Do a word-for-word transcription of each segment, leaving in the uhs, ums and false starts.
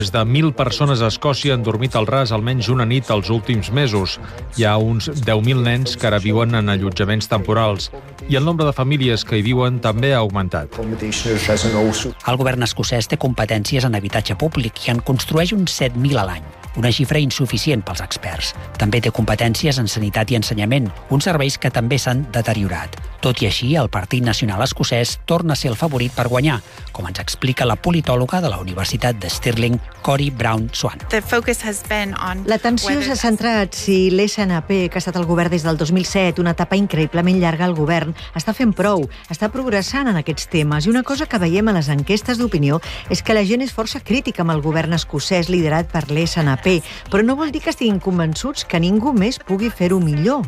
Més de mil persones a Escòcia han dormit al ras almenys una nit els últims mesos. Hi ha uns deu mil nens que ara viuen en allotjaments temporals i el nombre de famílies que hi viuen també ha augmentat. El govern escocès té competències en habitatge públic i en construeix uns set mil a l'any, una xifra insuficient pels experts. També té competències en sanitat i ensenyament, uns serveis que també s'han deteriorat. Tot i així, el Partit Nacional Escocès torna a ser el favorit per guanyar, com ens explica la politòloga de la Universitat de Stirling, Cori Brown-Swan. L'atenció s'ha centrat si l'S N P, que ha estat al govern des del dos mil set, una etapa increïblement llarga al govern, està fent prou, està progressant en aquests temes. I una cosa que veiem a les enquestes d'opinió és que la gent és força crítica amb el govern escocès liderat per l'S N P, però no vol dir que estiguin convençuts que ningú més pugui fer-ho millor.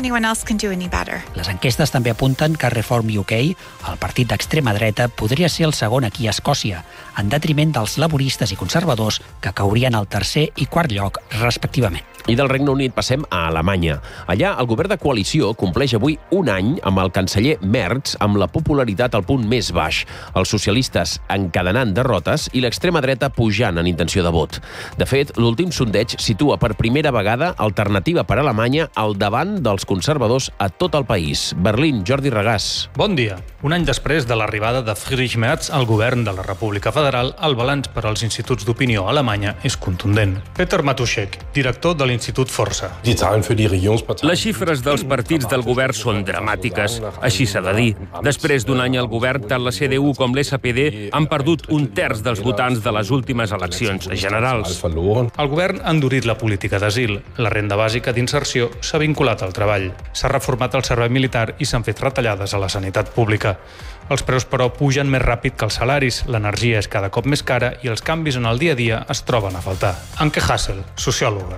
Les enquestes també apunten que Reform U K, el partit d'extrema dreta, podria ser el segon aquí a Escòcia, en detriment dels laboristes i conservadors, que caurien al tercer i quart lloc, respectivament. I del Regne Unit passem a Alemanya. Allà, el govern de coalició compleix avui un any amb el canceller Merz amb la popularitat al punt més baix, els socialistes encadenant derrotes i l'extrema dreta pujant en intenció de vot. De fet, l'últim sondeig situa per primera vegada Alternativa per Alemanya al davant dels conservadors a tot el país. Berlín, Jordi Regàs. Bon dia. Un any després de l'arribada de Friedrich Merz al govern de la República Federal, el balanç per als instituts d'opinió a Alemanya és contundent. Peter Matuschek, director de l'Institut Força. Les xifres dels partits del govern són dramàtiques, així s'ha de dir. Després d'un any al govern, tant la C D U com l'S P D han perdut un terç dels votants de les últimes eleccions generals. El govern ha endurit la política d'asil. La renda bàsica d'inserció s'ha vinculat al treball. S'ha reformat el servei militar i s'han fet retallades a la sanitat pública. Els preus, però, pugen més ràpid que els salaris, l'energia és cada cop més cara i els canvis en el dia a dia es troben a faltar. Anke Hassel, sociòloga.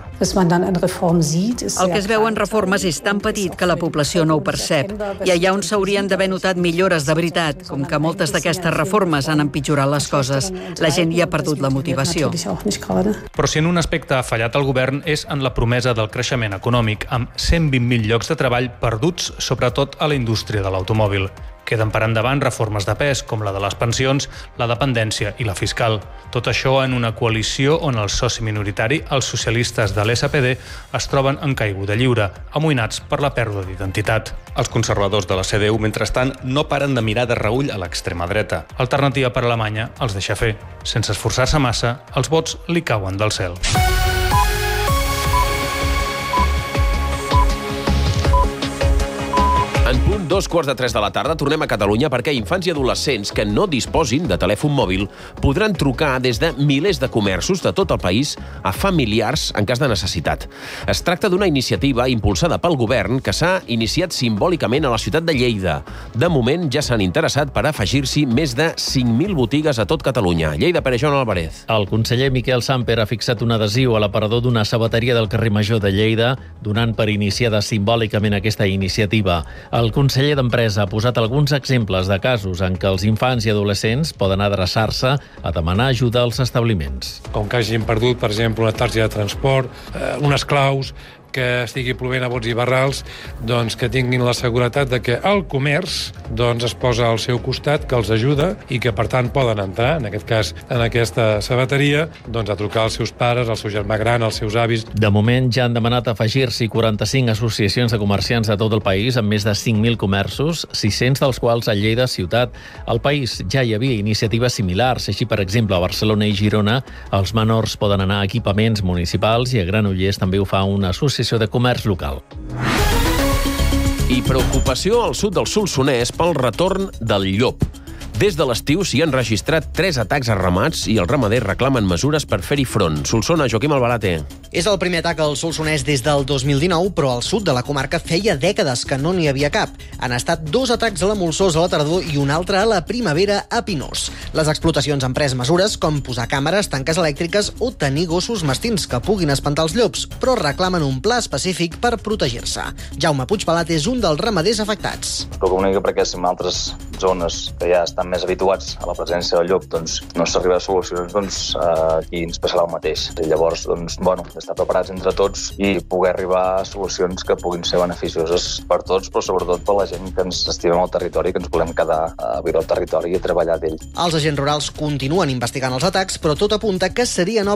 El que es veu en reformes és tan petit que la població no ho percep. I allà on s'haurien d'haver notat millores de veritat, com que moltes d'aquestes reformes han empitjorat les coses, la gent hi ha perdut la motivació. Però si en un aspecte ha fallat el govern és en la promesa del creixement econòmic, amb cent vint mil llocs de treball perduts, sobretot a la indústria de l'automòbil. Queden per endavant reformes de pes, com la de les pensions, la dependència i la fiscal. Tot això en una coalició on el soci minoritari, els socialistes de l'S P D, es troben en caiguda lliure, amoïnats per la pèrdua d'identitat. Els conservadors de la C D U, mentrestant, no paren de mirar de reüll a l'extrema dreta. Alternativa per Alemanya els deixa fer. Sense esforçar-se massa, els vots li cauen del cel. En punt dos quarts de tres de la tarda tornem a Catalunya perquè infants i adolescents que no disposin de telèfon mòbil podran trucar des de milers de comerços de tot el país a familiars en cas de necessitat. Es tracta d'una iniciativa impulsada pel govern que s'ha iniciat simbòlicament a la ciutat de Lleida. De moment ja s'han interessat per afegir-s'hi més de cinc mil botigues a tot Catalunya. Lleida, Pere Joan Álvarez. El conseller Miquel Samper ha fixat un adhesiu a l'aparador d'una sabateria del carrer Major de Lleida, donant per iniciada simbòlicament aquesta iniciativa. El conseller d'Empresa ha posat alguns exemples de casos en què els infants i adolescents poden adreçar-se a demanar ajuda als establiments. Com que hagin perdut, per exemple, una targeta de transport, eh, unes claus, que estigui plovent a bots i barrals, doncs que tinguin la seguretat de que el comerç doncs, es posa al seu costat, que els ajuda i que, per tant, poden entrar, en aquest cas, en aquesta sabateria, doncs, a trucar als seus pares, al seu germà gran, als seus avis. De moment ja han demanat afegir-s'hi quaranta-cinc associacions de comerciants de tot el país, amb més de cinc mil comerços, sis-cents dels quals a Lleida ciutat. Al país ja hi havia iniciatives similars, així, per exemple, a Barcelona i Girona, els menors poden anar a equipaments municipals i a Granollers també ho fa una associació de comerç local. I preocupació al sud del Solsonès pel retorn del llop. Des de l'estiu s'hi han registrat tres atacs a ramats i els ramaders reclamen mesures per fer-hi front. Solsona, Joaquim Albarate. És el primer atac al Solsonès des del dos mil dinou, però al sud de la comarca feia dècades que no n'hi havia cap. Han estat dos atacs a la Molsosa a la tardor i un altre a la primavera a Pinós. Les explotacions han pres mesures com posar càmeres, tanques elèctriques o tenir gossos mastins que puguin espantar els llops, però reclamen un pla específic per protegir-se. Jaume Puigpelat és un dels ramaders afectats. Però una mica perquè som altres zones que ja estan més habituats a la presència del llop, doncs no s'arriba a solucions, doncs aquí ens passarà el mateix. I llavors, doncs, bueno, estar preparats entre tots i poder arribar a solucions que puguin ser beneficioses per tots, però sobretot per la gent que ens estimem al territori, que ens volem quedar a viure al territori i a treballar d'ell. Els agents rurals continuen investigant els atacs, però tot apunta que serien